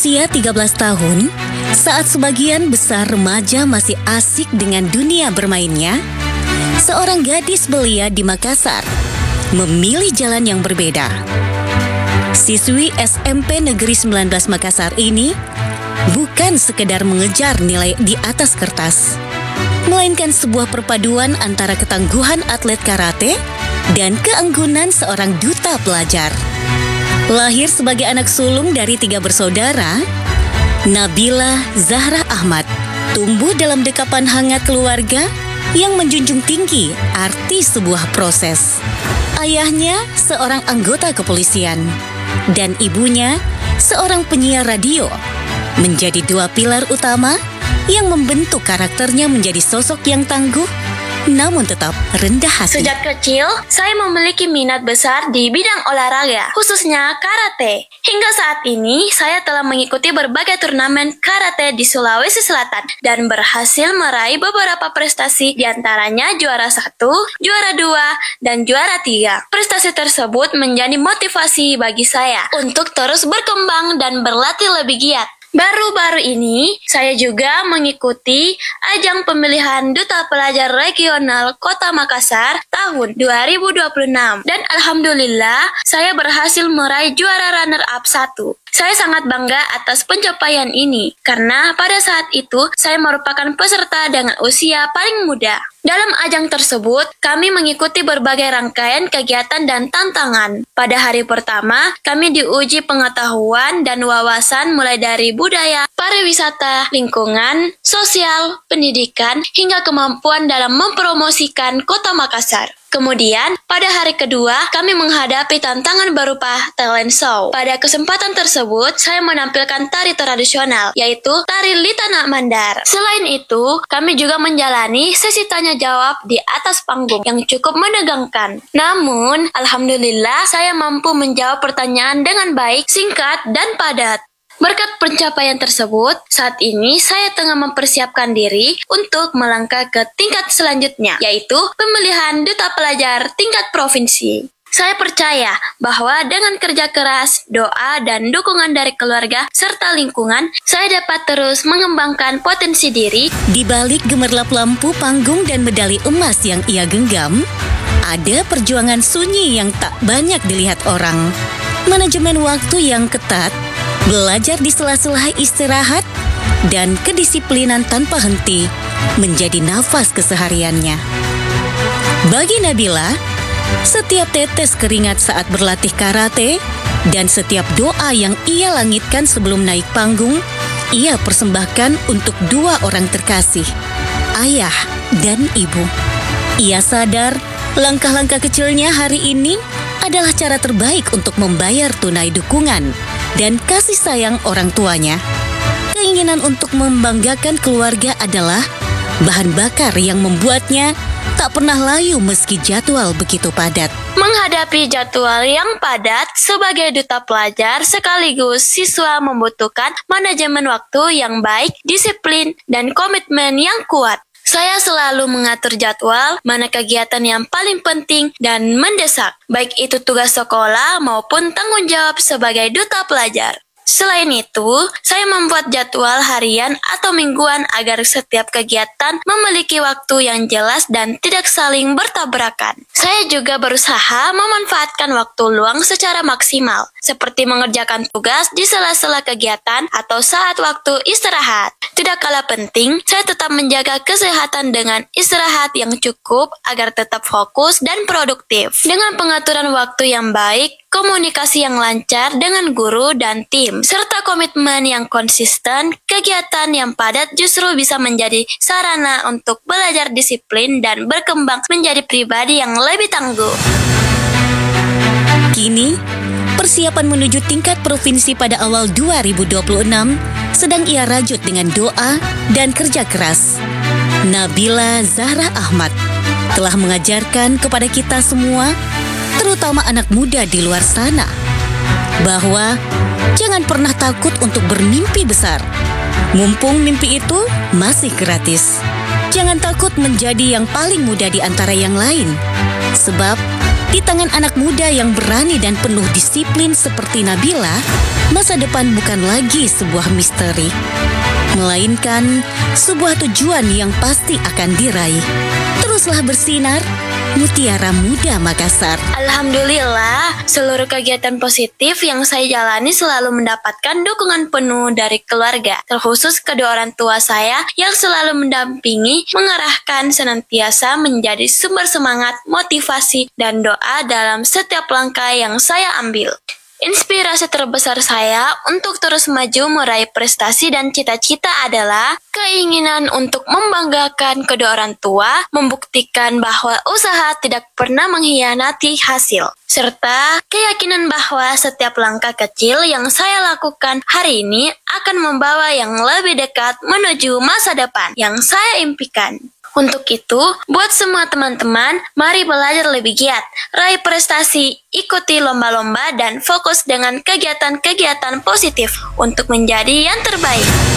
Berusia 13 tahun, saat sebagian besar remaja masih asik dengan dunia bermainnya, seorang gadis belia di Makassar memilih jalan yang berbeda. Siswi SMP Negeri 19 Makassar ini bukan sekedar mengejar nilai di atas kertas, melainkan sebuah perpaduan antara ketangguhan atlet karate dan keanggunan seorang duta pelajar. Lahir sebagai anak sulung dari 3 bersaudara, Nabila Zahra Ahmad tumbuh dalam dekapan hangat keluarga yang menjunjung tinggi arti sebuah proses. Ayahnya seorang anggota kepolisian dan ibunya seorang penyiar radio, menjadi 2 pilar utama yang membentuk karakternya menjadi sosok yang tangguh namun tetap rendah hati. Sejak kecil, saya memiliki minat besar di bidang olahraga, khususnya karate. Hingga saat ini, saya telah mengikuti berbagai turnamen karate di Sulawesi Selatan dan berhasil meraih beberapa prestasi, diantaranya juara 1, juara 2, dan juara 3. Prestasi tersebut menjadi motivasi bagi saya untuk terus berkembang dan berlatih lebih giat. Baru-baru ini, saya juga mengikuti ajang pemilihan Duta Pelajar Regional Kota Makassar tahun 2026. Dan alhamdulillah, saya berhasil meraih juara runner-up 1. Saya sangat bangga atas pencapaian ini, karena pada saat itu, saya merupakan peserta dengan usia paling muda. Dalam ajang tersebut, kami mengikuti berbagai rangkaian kegiatan dan tantangan. Pada hari pertama, kami diuji pengetahuan dan wawasan mulai dari budaya, pariwisata, lingkungan, sosial, pendidikan, hingga kemampuan dalam mempromosikan Kota Makassar. Kemudian, pada hari kedua, kami menghadapi tantangan berupa talent show. Pada kesempatan tersebut, saya menampilkan tari tradisional, yaitu tari Litana Mandar. Selain itu, kami juga menjalani sesi tanya-jawab di atas panggung yang cukup menegangkan. Namun, alhamdulillah, saya mampu menjawab pertanyaan dengan baik, singkat, dan padat. Berkat pencapaian tersebut, saat ini saya tengah mempersiapkan diri untuk melangkah ke tingkat selanjutnya, yaitu pemilihan Duta Pelajar tingkat provinsi. Saya percaya bahwa dengan kerja keras, doa, dan dukungan dari keluarga serta lingkungan, saya dapat terus mengembangkan potensi diri. Di balik gemerlap lampu panggung dan medali emas yang ia genggam, ada perjuangan sunyi yang tak banyak dilihat orang. Manajemen waktu yang ketat, belajar di sela-sela istirahat, dan kedisiplinan tanpa henti menjadi nafas kesehariannya. Bagi Nabila, setiap tetes keringat saat berlatih karate dan setiap doa yang ia langitkan sebelum naik panggung, ia persembahkan untuk 2 orang terkasih, ayah dan ibu. Ia sadar langkah-langkah kecilnya hari ini adalah cara terbaik untuk membayar tunai dukungan dan kasih sayang orang tuanya. Keinginan untuk membanggakan keluarga adalah bahan bakar yang membuatnya tak pernah layu meski jadwal begitu padat. Menghadapi jadwal yang padat sebagai duta pelajar sekaligus siswa membutuhkan manajemen waktu yang baik, disiplin, dan komitmen yang kuat. Saya selalu mengatur jadwal, mana kegiatan yang paling penting dan mendesak, baik itu tugas sekolah maupun tanggung jawab sebagai duta pelajar. Selain itu, saya membuat jadwal harian atau mingguan agar setiap kegiatan memiliki waktu yang jelas dan tidak saling bertabrakan. Saya juga berusaha memanfaatkan waktu luang secara maksimal, seperti mengerjakan tugas di sela-sela kegiatan atau saat waktu istirahat. Tidak kalah penting, saya tetap menjaga kesehatan dengan istirahat yang cukup agar tetap fokus dan produktif. Dengan pengaturan waktu yang baik, komunikasi yang lancar dengan guru dan tim, serta komitmen yang konsisten, kegiatan yang padat justru bisa menjadi sarana untuk belajar disiplin dan berkembang menjadi pribadi yang lebih tangguh. Kini, persiapan menuju tingkat provinsi pada awal 2026 sedang ia rajut dengan doa dan kerja keras. Nabila Zahra Ahmad telah mengajarkan kepada kita semua, terutama anak muda di luar sana, bahwa jangan pernah takut untuk bermimpi besar. Mumpung mimpi itu masih gratis. Jangan takut menjadi yang paling muda di antara yang lain. Sebab di tangan anak muda yang berani dan penuh disiplin seperti Nabila, Masa depan bukan lagi sebuah misteri, melainkan sebuah tujuan yang pasti akan diraih. Teruslah bersinar, Mutiara Muda Makassar. Alhamdulillah, seluruh kegiatan positif yang saya jalani selalu mendapatkan dukungan penuh dari keluarga, terkhusus kedua orang tua saya yang selalu mendampingi, mengarahkan, senantiasa menjadi sumber semangat, motivasi, dan doa dalam setiap langkah yang saya ambil. Inspirasi terbesar saya untuk terus maju meraih prestasi dan cita-cita adalah keinginan untuk membanggakan kedua orang tua, membuktikan bahwa usaha tidak pernah mengkhianati hasil, serta keyakinan bahwa setiap langkah kecil yang saya lakukan hari ini akan membawa yang lebih dekat menuju masa depan yang saya impikan. Untuk itu, buat semua teman-teman, mari belajar lebih giat, raih prestasi, ikuti lomba-lomba, dan fokus dengan kegiatan-kegiatan positif untuk menjadi yang terbaik.